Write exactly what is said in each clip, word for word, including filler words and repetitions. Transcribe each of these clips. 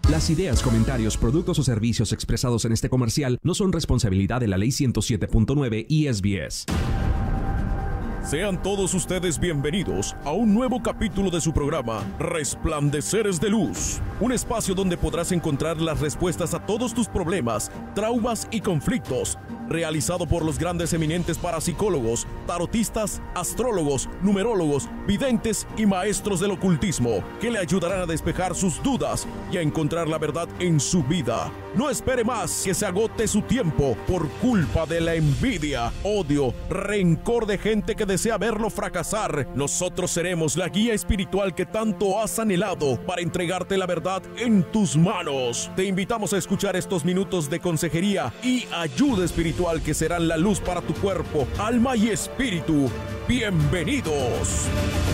Las ideas, comentarios, productos o servicios expresados en este comercial no son responsabilidad de la Ley ciento siete punto nueve y S B S. Sean todos ustedes bienvenidos a un nuevo capítulo de su programa Resplandeceres de Luz, un espacio donde podrás encontrar las respuestas a todos tus problemas, traumas y conflictos, realizado por los grandes eminentes parapsicólogos, tarotistas, astrólogos, numerólogos, videntes y maestros del ocultismo, que le ayudarán a despejar sus dudas y a encontrar la verdad en su vida. No espere más que se agote su tiempo por culpa de la envidia, odio, rencor de gente que desea verlo fracasar. Nosotros seremos la guía espiritual que tanto has anhelado para entregarte la verdad en tus manos. Te invitamos a escuchar estos minutos de consejería y ayuda espiritual que serán la luz para tu cuerpo, alma y espíritu. ¡Bienvenidos!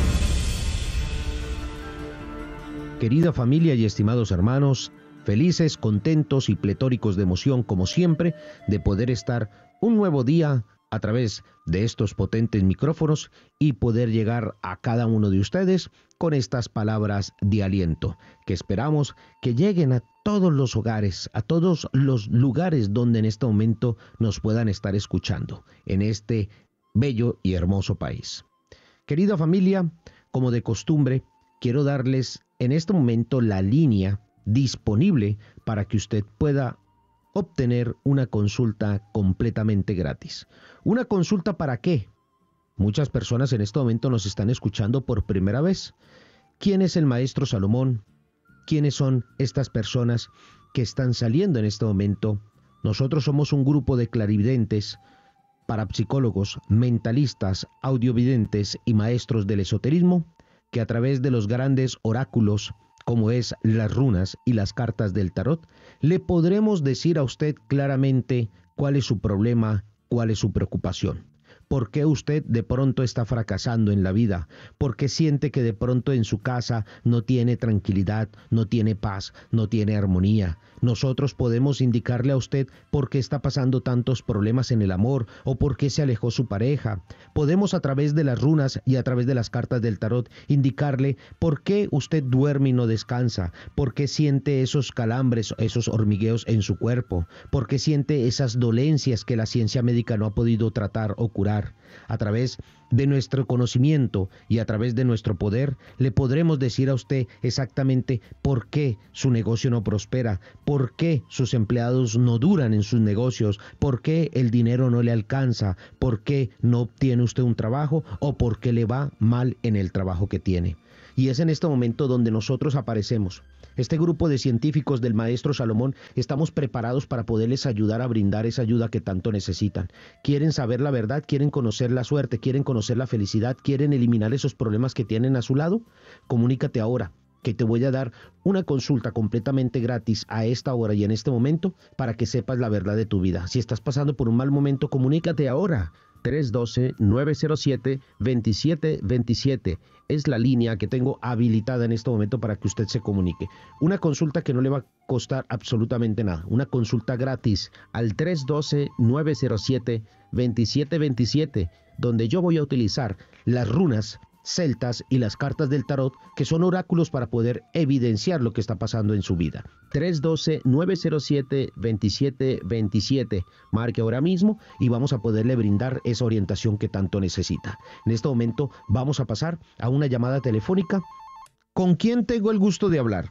Querida familia y estimados hermanos, felices, contentos y pletóricos de emoción como siempre de poder estar un nuevo día a través de estos potentes micrófonos y poder llegar a cada uno de ustedes con estas palabras de aliento que esperamos que lleguen a todos los hogares, a todos los lugares donde en este momento nos puedan estar escuchando en este bello y hermoso país. Querida familia, como de costumbre, quiero darles en este momento la línea disponible para que usted pueda obtener una consulta completamente gratis. ¿Una consulta para qué? Muchas personas en este momento nos están escuchando por primera vez. ¿Quién es el maestro Salomón? ¿Quiénes son estas personas que están saliendo en este momento? Nosotros somos un grupo de clarividentes, parapsicólogos, mentalistas, audiovidentes y maestros del esoterismo que a través de los grandes oráculos como es las runas y las cartas del tarot, le podremos decir a usted claramente cuál es su problema, cuál es su preocupación. ¿Por qué usted de pronto está fracasando en la vida? ¿Por qué siente que de pronto en su casa no tiene tranquilidad, no tiene paz, no tiene armonía? Nosotros podemos indicarle a usted por qué está pasando tantos problemas en el amor o por qué se alejó su pareja. Podemos a través de las runas y a través de las cartas del tarot indicarle por qué usted duerme y no descansa, por qué siente esos calambres, esos hormigueos en su cuerpo, por qué siente esas dolencias que la ciencia médica no ha podido tratar o curar. A través de nuestro conocimiento y a través de nuestro poder, le podremos decir a usted exactamente por qué su negocio no prospera, por qué sus empleados no duran en sus negocios, por qué el dinero no le alcanza, por qué no obtiene usted un trabajo o por qué le va mal en el trabajo que tiene. Y es en este momento donde nosotros aparecemos. Este grupo de científicos del maestro Salomón estamos preparados para poderles ayudar a brindar esa ayuda que tanto necesitan. Quieren saber la verdad, quieren conocer la suerte, quieren conocer la felicidad, quieren eliminar esos problemas que tienen a su lado. Comunícate ahora, que te voy a dar una consulta completamente gratis a esta hora y en este momento para que sepas la verdad de tu vida. Si estás pasando por un mal momento, comunícate ahora. tres uno dos, nueve cero siete, dos siete dos siete es la línea que tengo habilitada en este momento para que usted se comunique. Una consulta que no le va a costar absolutamente nada. Una consulta gratis al tres uno dos, nueve cero siete, dos siete dos siete, donde yo voy a utilizar las runas celtas y las cartas del tarot, que son oráculos para poder evidenciar lo que está pasando en su vida. tres uno dos, nueve cero siete, dos siete dos siete. Marque ahora mismo y vamos a poderle brindar esa orientación que tanto necesita. En este momento vamos a pasar a una llamada telefónica. ¿Con quién tengo el gusto de hablar?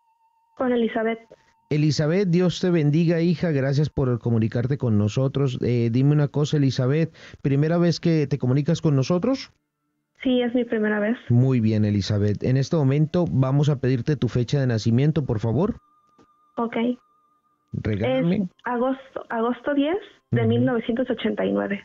Con Elizabeth. Elizabeth, Dios te bendiga, hija, gracias por comunicarte con nosotros. Eh, dime una cosa, Elizabeth, ¿primera vez que te comunicas con nosotros? Sí, es mi primera vez. Muy bien, Elizabeth. En este momento vamos a pedirte tu fecha de nacimiento, por favor. Ok. Regálame. Es agosto, agosto diez de uh-huh. mil novecientos ochenta y nueve.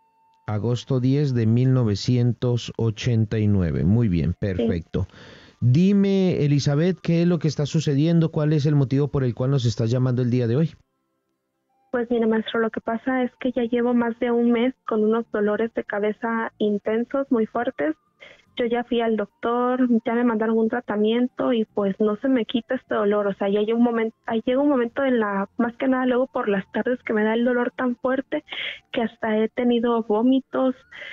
Agosto diez de mil novecientos ochenta y nueve. Muy bien, perfecto. Sí. Dime, Elizabeth, ¿qué es lo que está sucediendo? ¿Cuál es el motivo por el cual nos estás llamando el día de hoy? Pues mire, maestro, lo que pasa es que ya llevo más de un mes con unos dolores de cabeza intensos, muy fuertes. Yo ya fui al doctor, ya me mandaron un tratamiento y pues no se me quita este dolor. O sea, ya llega un momento, ahí llega un momento en la, más que nada luego por las tardes que me da el dolor tan fuerte que hasta he tenido vómitos.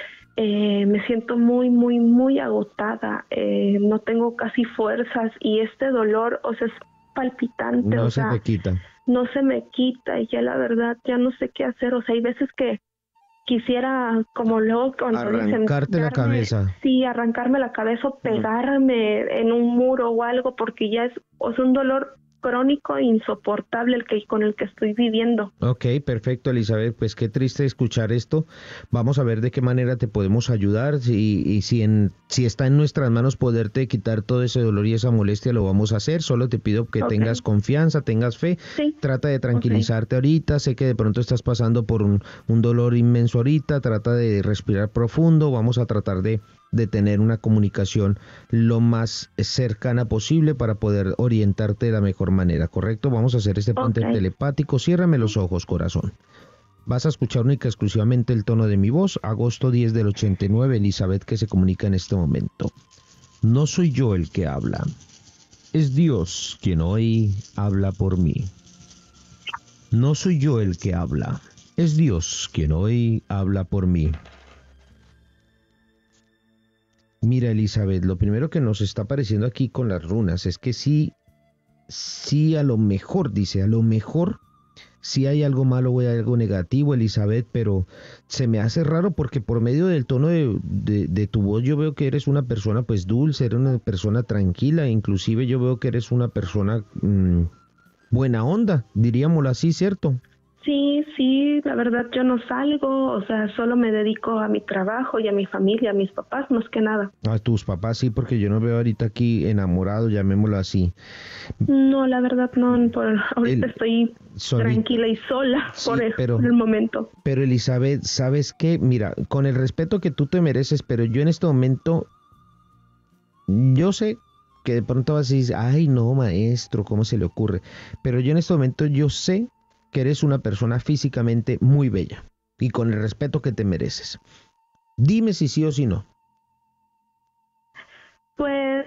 Eh, me siento muy, muy, muy agotada. Eh, no tengo casi fuerzas y este dolor, o sea, es palpitante, No o se sea, te quita. no se me quita y ya la verdad ya no sé qué hacer, o sea, hay veces que quisiera, como luego cuando Arrancarte dicen, la darme, cabeza. sí, arrancarme la cabeza o pegarme en un muro o algo, porque ya es, o sea, un dolor crónico e insoportable el que con el que estoy viviendo. Ok, perfecto, Elizabeth, pues qué triste escuchar esto. Vamos a ver de qué manera te podemos ayudar y, y si, en, si está en nuestras manos poderte quitar todo ese dolor y esa molestia, lo vamos a hacer. Solo te pido que Okay. tengas confianza, tengas fe. Sí. Trata de tranquilizarte okay. ahorita. Sé que de pronto estás pasando por un, un dolor inmenso ahorita. Trata de respirar profundo. Vamos a tratar de de tener una comunicación lo más cercana posible para poder orientarte de la mejor manera, ¿correcto? Vamos a hacer este puente okay. telepático. Ciérrame los ojos, corazón. Vas a escuchar única y exclusivamente el tono de mi voz. Agosto diez del ochenta y nueve, Elizabeth, que se comunica en este momento. No soy yo el que habla. Es Dios quien hoy habla por mí. No soy yo el que habla. Es Dios quien hoy habla por mí. Mira, Elizabeth, lo primero que nos está apareciendo aquí con las runas es que sí, sí a lo mejor, dice, a lo mejor sí hay algo malo o hay algo negativo, Elizabeth, pero se me hace raro porque por medio del tono de, de, de tu voz yo veo que eres una persona pues dulce, eres una persona tranquila, inclusive yo veo que eres una persona mmm, buena onda, diríamoslo así, ¿cierto? Sí, sí, la verdad yo no salgo, o sea, solo me dedico a mi trabajo y a mi familia, a mis papás, más que nada. A tus papás sí, porque yo no veo ahorita aquí enamorado, llamémoslo así. No, la verdad no, por ahorita el, estoy solita. tranquila y sola sí, por, el, pero, por el momento. Pero Elizabeth, ¿sabes qué? Mira, con el respeto que tú te mereces, pero yo en este momento, yo sé que de pronto vas a decir, ay no, maestro, ¿cómo se le ocurre? Pero yo en este momento yo sé que eres una persona físicamente muy bella y con el respeto que te mereces. Dime si sí o si no. Pues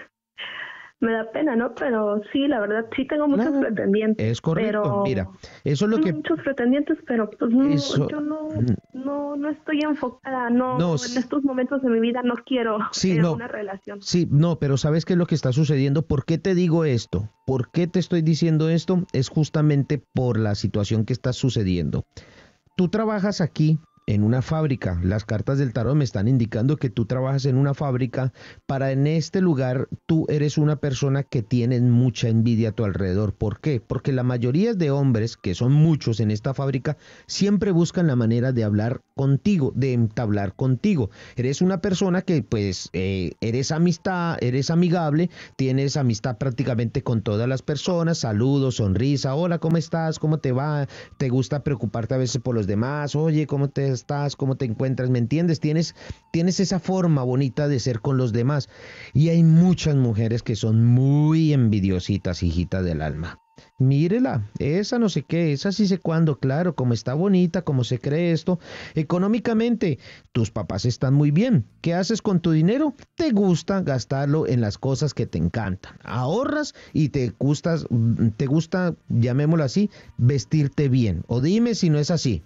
me da pena, ¿no? Pero sí, la verdad, sí tengo muchos no, pretendientes. Es correcto, pero mira, eso es lo que... Muchos pretendientes, pero pues no, eso... yo no, no, no estoy enfocada, no, no, en estos momentos de mi vida no quiero sí, tener no, una relación. Sí, no, pero ¿sabes qué es lo que está sucediendo? ¿Por qué te digo esto? ¿Por qué te estoy diciendo esto? Es justamente por la situación que está sucediendo. Tú trabajas aquí en una fábrica. Las cartas del tarot me están indicando que tú trabajas en una fábrica. Para en este lugar tú eres una persona que tiene mucha envidia a tu alrededor. ¿Por qué? Porque la mayoría de hombres, que son muchos en esta fábrica, siempre buscan la manera de hablar contigo, de entablar contigo. Eres una persona que pues eh, eres amistad, eres amigable, tienes amistad prácticamente con todas las personas, saludos, sonrisa, hola, ¿cómo estás? ¿Cómo te va? ¿Te gusta preocuparte a veces por los demás? Oye, ¿cómo te estás? ¿Cómo te encuentras? ¿Me entiendes? Tienes, tienes esa forma bonita de ser con los demás. Y hay muchas mujeres que son muy envidiositas, hijita del alma. Mírela, esa no sé qué, esa sí sé cuándo, claro, como está bonita, como se cree esto. Económicamente, tus papás están muy bien. ¿Qué haces con tu dinero? Te gusta gastarlo en las cosas que te encantan. Ahorras y te gusta, te gusta, llamémoslo así, vestirte bien. O dime si no es así.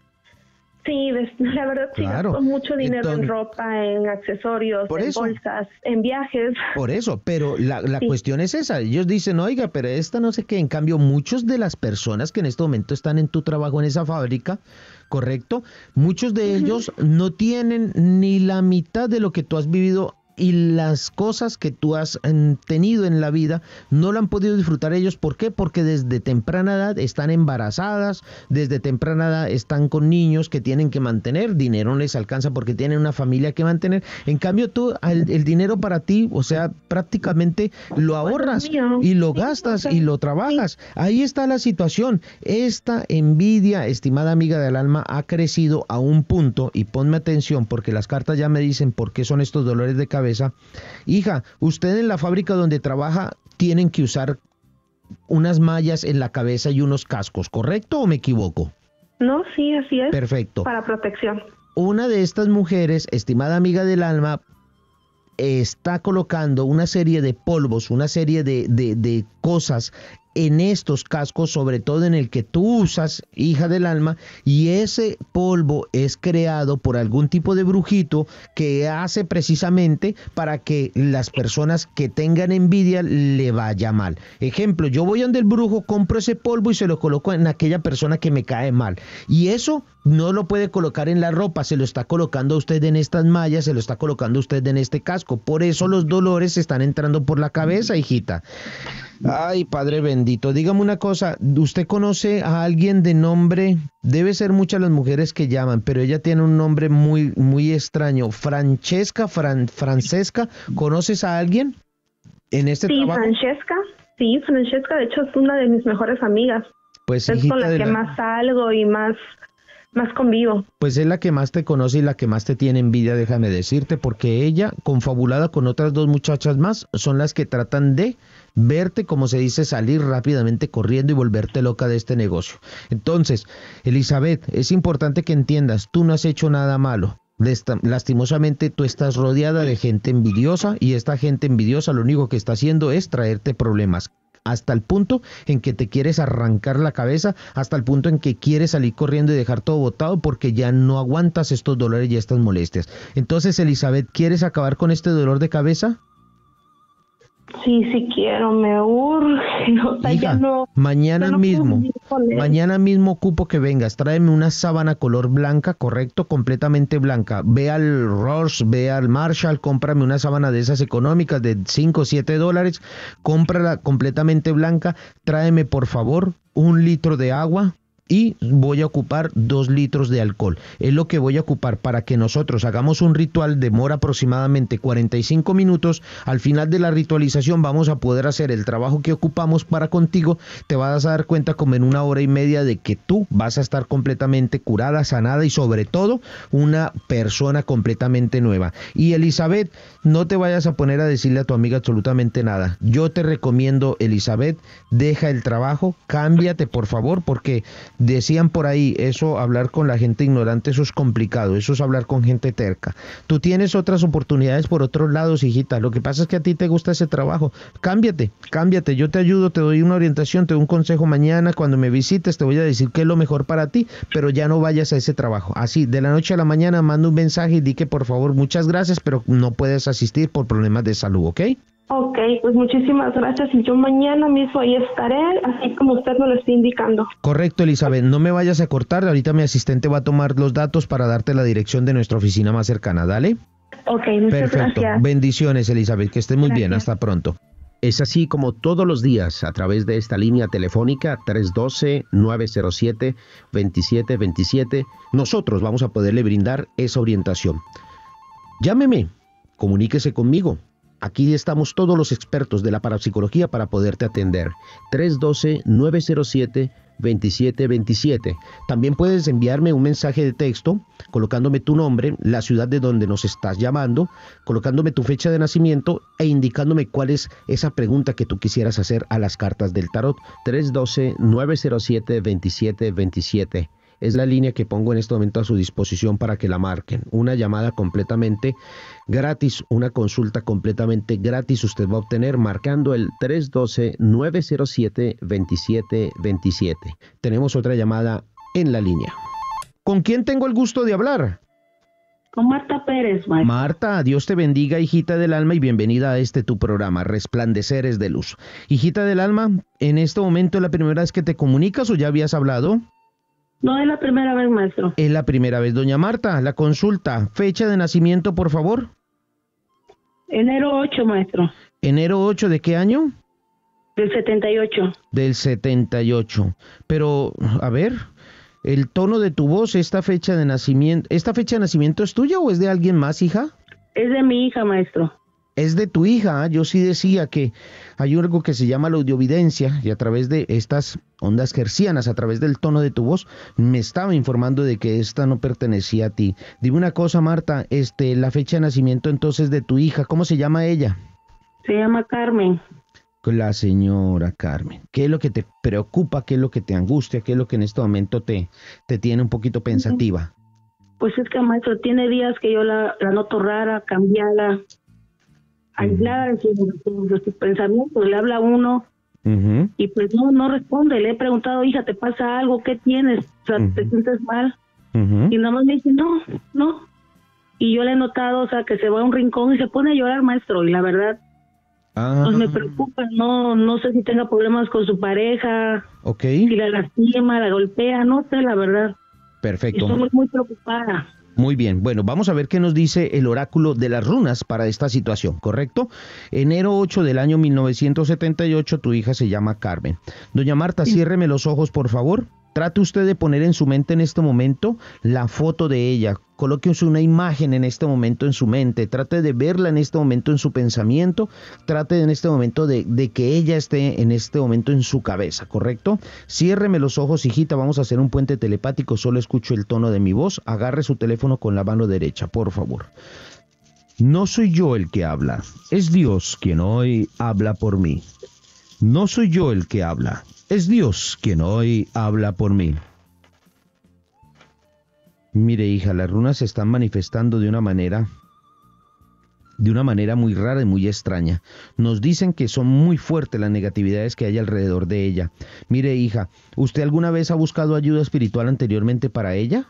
Sí, la verdad sí, claro. Gasto mucho dinero Entonces, en ropa, en accesorios, en eso, bolsas, en viajes. Por eso, pero la, la sí. cuestión es esa. Ellos dicen, oiga, pero esta no sé qué. En cambio, muchos de las personas que en este momento están en tu trabajo en esa fábrica, ¿correcto? Muchos de uh-huh. ellos no tienen ni la mitad de lo que tú has vivido y las cosas que tú has tenido en la vida no la han podido disfrutar ellos. ¿Por qué? Porque desde temprana edad están embarazadas, desde temprana edad están con niños que tienen que mantener, dinero no les alcanza porque tienen una familia que mantener. En cambio tú, el, el dinero para ti, o sea, prácticamente lo ahorras y lo gastas y lo trabajas. Ahí está la situación. Esta envidia, estimada amiga del alma, ha crecido a un punto, y ponme atención porque las cartas ya me dicen por qué son estos dolores de cabeza. Hija, usted en la fábrica donde trabaja tienen que usar unas mallas en la cabeza y unos cascos, ¿correcto o me equivoco? No, sí, así es. Perfecto. Para protección. Una de estas mujeres, estimada amiga del alma, está colocando una serie de polvos, una serie de, de, de cosas en estos cascos, sobre todo en el que tú usas, hija del alma, y ese polvo es creado por algún tipo de brujito que hace precisamente para que las personas que tengan envidia le vaya mal. Ejemplo, yo voy donde el brujo, compro ese polvo y se lo coloco en aquella persona que me cae mal, y eso no lo puede colocar en la ropa, se lo está colocando a usted en estas mallas, se lo está colocando a usted en este casco. Por eso los dolores están entrando por la cabeza, hijita. Ay, Padre bendito, dígame una cosa, ¿usted conoce a alguien de nombre? Debe ser muchas las mujeres que llaman, pero ella tiene un nombre muy muy extraño. Francesca, Fran, Francesca, ¿conoces a alguien en este sí, trabajo? Francesca, sí, Francesca, de hecho es una de mis mejores amigas. Pues, es con la que la... más salgo y más... más convivo. Pues es la que más te conoce y la que más te tiene envidia, déjame decirte, porque ella, confabulada con otras dos muchachas más, son las que tratan de verte, como se dice, salir rápidamente corriendo y volverte loca de este negocio. Entonces, Elizabeth, es importante que entiendas, tú no has hecho nada malo. Lastimosamente tú estás rodeada de gente envidiosa, y esta gente envidiosa lo único que está haciendo es traerte problemas, hasta el punto en que te quieres arrancar la cabeza, hasta el punto en que quieres salir corriendo y dejar todo botado porque ya no aguantas estos dolores y estas molestias. Entonces, Elizabeth, ¿quieres acabar con este dolor de cabeza? Sí, sí quiero, me urge. O sea, Hija, ya no, mañana ya no mismo, mañana mismo ocupo que vengas, tráeme una sábana color blanca, correcto, completamente blanca. Ve al Ross, ve al Marshall, cómprame una sábana de esas económicas de cinco o siete dólares, cómprala completamente blanca, tráeme por favor un litro de agua, y voy a ocupar dos litros de alcohol. Es lo que voy a ocupar para que nosotros hagamos un ritual. Demora aproximadamente cuarenta y cinco minutos. Al final de la ritualización vamos a poder hacer el trabajo que ocupamos para contigo. Te vas a dar cuenta como en una hora y media de que tú vas a estar completamente curada, sanada y sobre todo una persona completamente nueva. Y Elizabeth, no te vayas a poner a decirle a tu amiga absolutamente nada. Yo te recomiendo, Elizabeth, deja el trabajo, cámbiate por favor, porque decían por ahí, eso, hablar con la gente ignorante, eso es complicado, eso es hablar con gente terca. Tú tienes otras oportunidades por otros lados, hijita. Lo que pasa es que a ti te gusta ese trabajo. Cámbiate, cámbiate. Yo te ayudo, te doy una orientación, te doy un consejo mañana. Cuando me visites te voy a decir qué es lo mejor para ti, pero ya no vayas a ese trabajo. Así, de la noche a la mañana, manda un mensaje y di que por favor, muchas gracias, pero no puedes asistir por problemas de salud, ¿ok? Ok, pues muchísimas gracias y yo mañana mismo ahí estaré, así como usted me lo está indicando. Correcto, Elizabeth, no me vayas a cortar, ahorita mi asistente va a tomar los datos para darte la dirección de nuestra oficina más cercana, ¿dale? Ok, muchas Perfecto. gracias. Bendiciones, Elizabeth, que estés muy Gracias. bien, hasta pronto. Es así como todos los días, a través de esta línea telefónica tres uno dos, nueve cero siete, dos siete dos siete, nosotros vamos a poderle brindar esa orientación. Llámeme, comuníquese conmigo. Aquí estamos todos los expertos de la parapsicología para poderte atender. tres uno dos, nueve cero siete, dos siete dos siete. También puedes enviarme un mensaje de texto colocándome tu nombre, la ciudad de donde nos estás llamando, colocándome tu fecha de nacimiento e indicándome cuál es esa pregunta que tú quisieras hacer a las cartas del tarot. tres uno dos, nueve cero siete, dos siete dos siete. Es la línea que pongo en este momento a su disposición para que la marquen. Una llamada completamente gratis, una consulta completamente gratis usted va a obtener marcando el tres uno dos, nueve cero siete, dos siete dos siete. Tenemos otra llamada en la línea. ¿Con quién tengo el gusto de hablar? Con Marta Pérez, maestro. Marta, Dios te bendiga, hijita del alma, y bienvenida a este tu programa, Resplandeceres de Luz. Hijita del alma, ¿en este momento es la primera vez que te comunicas o ya habías hablado? No es la primera vez, maestro. Es la primera vez, doña Marta. La consulta, fecha de nacimiento, por favor. Enero ocho, maestro. ¿Enero ocho de qué año? Del setenta y ocho. Del setenta y ocho. Pero, a ver, el tono de tu voz, esta fecha de nacimiento, ¿esta fecha de nacimiento es tuya o es de alguien más, hija? Es de mi hija, maestro. Es de tu hija. Yo sí decía que hay algo que se llama la audiovidencia y a través de estas ondas hercianas, a través del tono de tu voz, me estaba informando de que esta no pertenecía a ti. Dime una cosa, Marta, este, la fecha de nacimiento entonces de tu hija, ¿cómo se llama ella? Se llama Carmen. La señora Carmen. ¿Qué es lo que te preocupa? ¿Qué es lo que te angustia? ¿Qué es lo que en este momento te, te tiene un poquito pensativa? Pues es que, maestro, tiene días que yo la, la noto rara, cambiada, aislada de sus, de sus pensamientos. Le habla a uno Uh-huh. Y pues no, no responde. Le he preguntado, hija, ¿te pasa algo? ¿Qué tienes? O sea, uh-huh. ¿te sientes mal? Uh-huh. Y nada más me dice, no, no. Y yo le he notado, o sea, que se va a un rincón y se pone a llorar, maestro. Y la verdad, ah. pues me preocupa. No, no sé si tenga problemas con su pareja. Okay. Si la lastima, la golpea, no sé, la verdad. Perfecto. Estoy muy, muy preocupada. Muy bien, bueno, vamos a ver qué nos dice el oráculo de las runas para esta situación, ¿correcto? Enero ocho del año mil novecientos setenta y ocho, tu hija se llama Carmen. Doña Marta, sí. Ciérreme los ojos, por favor. Trate usted de poner en su mente en este momento la foto de ella. Coloque una imagen en este momento en su mente. Trate de verla en este momento en su pensamiento. Trate en este momento de, de que ella esté en este momento en su cabeza, ¿correcto? Ciérreme los ojos, hijita. Vamos a hacer un puente telepático. Solo escucho el tono de mi voz. Agarre su teléfono con la mano derecha, por favor. No soy yo el que habla. Es Dios quien hoy habla por mí. No soy yo el que habla. Es Dios quien hoy habla por mí. Mire, hija, las runas se están manifestando de una manera, de una manera muy rara y muy extraña. Nos dicen que son muy fuertes las negatividades que hay alrededor de ella. Mire, hija, ¿usted alguna vez ha buscado ayuda espiritual anteriormente para ella?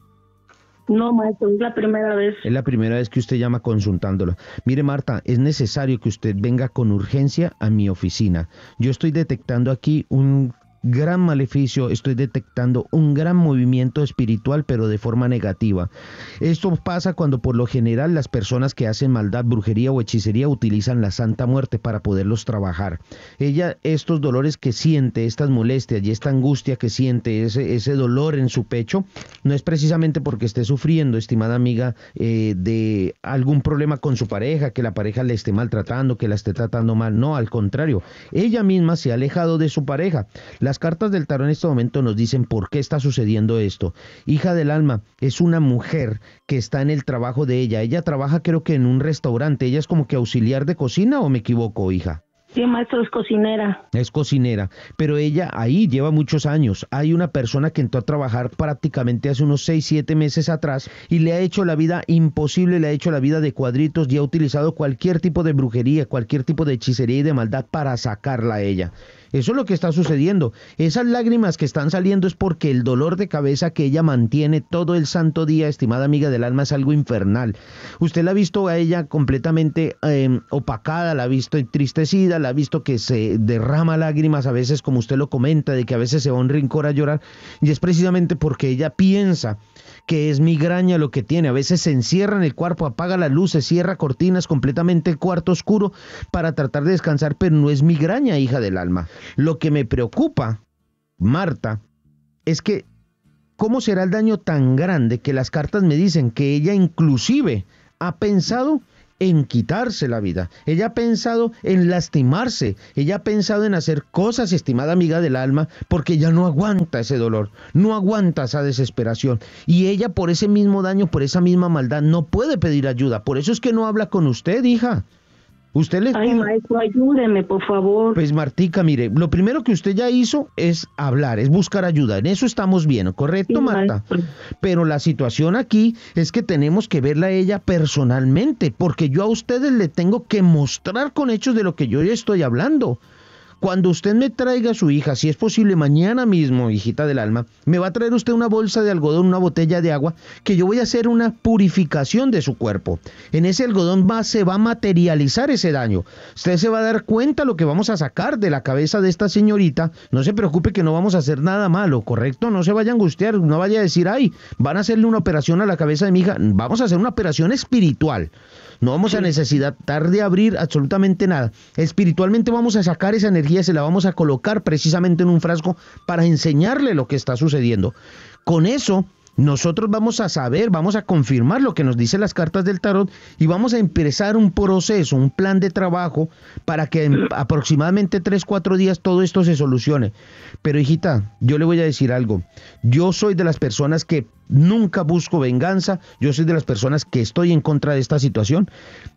No, maestro, es la primera vez. Es la primera vez que usted llama consultándola. Mire, Marta, es necesario que usted venga con urgencia a mi oficina. Yo estoy detectando aquí un gran maleficio, estoy detectando un gran movimiento espiritual, pero de forma negativa. Esto pasa cuando por lo general las personas que hacen maldad, brujería o hechicería utilizan la Santa Muerte para poderlos trabajar. Ella, estos dolores que siente, estas molestias y esta angustia que siente, ese, ese dolor en su pecho, no es precisamente porque esté sufriendo, estimada amiga, eh, de algún problema con su pareja, que la pareja le esté maltratando, que la esté tratando mal. No, al contrario, ella misma se ha alejado de su pareja. La Las cartas del tarot en este momento nos dicen por qué está sucediendo esto. Hija del alma, es una mujer que está en el trabajo de ella. Ella trabaja, creo que en un restaurante. ¿Ella es como que auxiliar de cocina o me equivoco, hija? Sí, maestro, es cocinera. Es cocinera, pero ella ahí lleva muchos años. Hay una persona que entró a trabajar prácticamente hace unos seis, siete meses atrás y le ha hecho la vida imposible, le ha hecho la vida de cuadritos y ha utilizado cualquier tipo de brujería, cualquier tipo de hechicería y de maldad para sacarla a ella. Eso es lo que está sucediendo. Esas lágrimas que están saliendo es porque el dolor de cabeza que ella mantiene todo el santo día, estimada amiga del alma, es algo infernal. Usted la ha visto a ella completamente eh, opacada, la ha visto entristecida, la ha visto que se derrama lágrimas a veces, como usted lo comenta, de que a veces se va a un rincón a llorar, y es precisamente porque ella piensa que es migraña lo que tiene. A veces se encierra en el cuarto, apaga las luces, cierra cortinas, completamente el cuarto oscuro para tratar de descansar, pero no es migraña, hija del alma. Lo que me preocupa, Marta, es que ¿cómo será el daño tan grande que las cartas me dicen que ella inclusive ha pensado en quitarse la vida? Ella ha pensado en lastimarse, ella ha pensado en hacer cosas, estimada amiga del alma, porque ya no aguanta ese dolor, no aguanta esa desesperación, y ella por ese mismo daño, por esa misma maldad, no puede pedir ayuda. Por eso es que no habla con usted, hija. Usted le... Ay, maestro, ayúdeme, por favor. Pues, Martica, mire, lo primero que usted ya hizo es hablar, es buscar ayuda. En eso estamos bien, ¿correcto, sí, Marta? Maestro. Pero la situación aquí es que tenemos que verla a ella personalmente, porque yo a ustedes le tengo que mostrar con hechos de lo que yo estoy hablando. Cuando usted me traiga a su hija, si es posible mañana mismo, hijita del alma, me va a traer usted una bolsa de algodón, una botella de agua, que yo voy a hacer una purificación de su cuerpo. En ese algodón va, se va a materializar ese daño. Usted se va a dar cuenta lo que vamos a sacar de la cabeza de esta señorita. No se preocupe que no vamos a hacer nada malo, ¿correcto? No se vaya a angustiar, no vaya a decir, ay, van a hacerle una operación a la cabeza de mi hija. Vamos a hacer una operación espiritual. No vamos sí. a necesitar de abrir absolutamente nada. Espiritualmente vamos a sacar esa energía, se la vamos a colocar precisamente en un frasco para enseñarle lo que está sucediendo. Con eso, nosotros vamos a saber, vamos a confirmar lo que nos dicen las cartas del tarot y vamos a empezar un proceso, un plan de trabajo para que en aproximadamente tres, cuatro días todo esto se solucione. Pero, hijita, yo le voy a decir algo. Yo soy de las personas que nunca busco venganza, yo soy de las personas que estoy en contra de esta situación,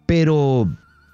pero,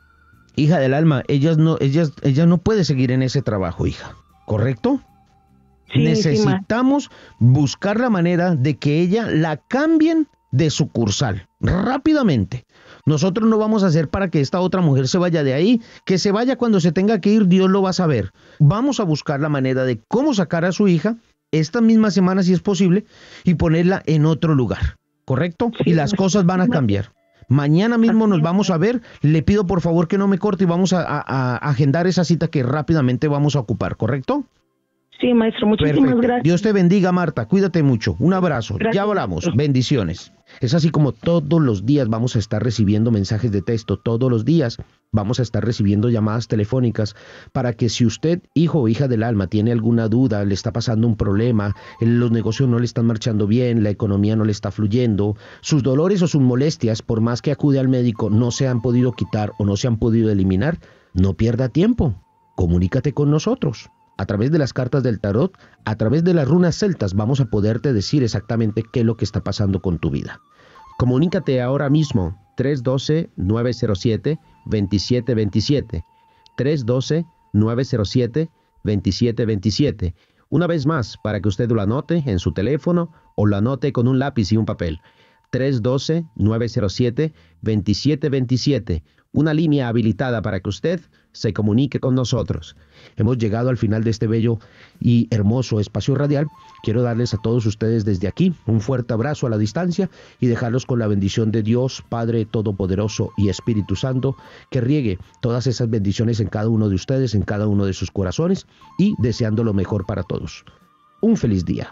hija del alma, ella no, ella, ella no puede seguir en ese trabajo, hija, ¿correcto? Sí, necesitamos sí, buscar la manera de que ella la cambien de sucursal rápidamente. Nosotros no vamos a hacer para que esta otra mujer se vaya de ahí. Que se vaya cuando se tenga que ir, Dios lo va a saber. Vamos a buscar la manera de cómo sacar a su hija esta misma semana, si es posible, y ponerla en otro lugar, ¿correcto? Sí, y las cosas van a cambiar. Mañana mismo nos vamos a ver. Le pido por favor que no me corte y vamos a, a, a agendar esa cita que rápidamente vamos a ocupar, ¿correcto? Sí, maestro, muchísimas Perfecto. gracias. Dios te bendiga, Marta, cuídate mucho. Un abrazo, gracias. Ya hablamos, bendiciones. Es así como todos los días vamos a estar recibiendo mensajes de texto, todos los días vamos a estar recibiendo llamadas telefónicas para que si usted, hijo o hija del alma, tiene alguna duda, le está pasando un problema, los negocios no le están marchando bien, la economía no le está fluyendo, sus dolores o sus molestias, por más que acude al médico, no se han podido quitar o no se han podido eliminar, no pierda tiempo, comunícate con nosotros. A través de las cartas del tarot, a través de las runas celtas, vamos a poderte decir exactamente qué es lo que está pasando con tu vida. Comunícate ahora mismo, tres uno dos, nueve cero siete, dos siete dos siete, tres uno dos, nueve cero siete, dos siete dos siete. Una vez más, para que usted lo anote en su teléfono o lo anote con un lápiz y un papel. tres uno dos, nueve cero siete, dos siete dos siete. Una línea habilitada para que usted se comunique con nosotros. Hemos llegado al final de este bello y hermoso espacio radial. Quiero darles a todos ustedes desde aquí un fuerte abrazo a la distancia y dejarlos con la bendición de Dios, Padre Todopoderoso y Espíritu Santo, que riegue todas esas bendiciones en cada uno de ustedes, en cada uno de sus corazones y deseando lo mejor para todos. Un feliz día.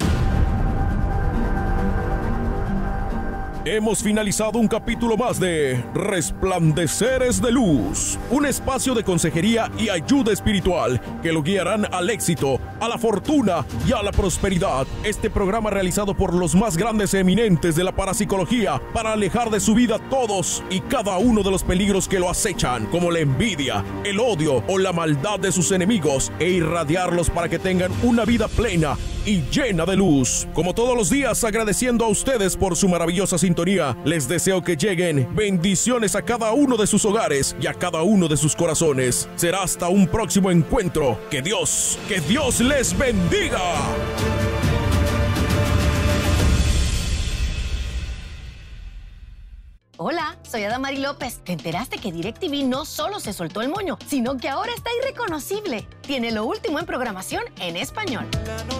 Hemos finalizado un capítulo más de Resplandeceres de Luz, un espacio de consejería y ayuda espiritual que lo guiarán al éxito, a la fortuna y a la prosperidad. Este programa realizado por los más grandes eminentes de la parapsicología para alejar de su vida todos y cada uno de los peligros que lo acechan, como la envidia, el odio o la maldad de sus enemigos, e irradiarlos para que tengan una vida plena y llena de luz. Como todos los días, agradeciendo a ustedes por su maravillosa sintonía, les deseo que lleguen bendiciones a cada uno de sus hogares y a cada uno de sus corazones. Será hasta un próximo encuentro. Que Dios, que Dios les bendiga. Hola, soy Adamari López. ¿Te enteraste que DirecTV no solo se soltó el moño, sino que ahora está irreconocible? Tiene lo último en programación en español.